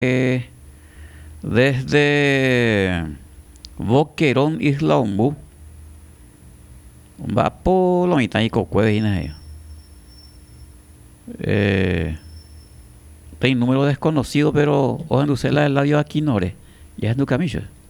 Eh, desde Boquerón, Isla Ombú, va por lo mitad y cocue de Tem número desconocido, pero hoy en la del ladio Aquinore. Ya es tu camillo.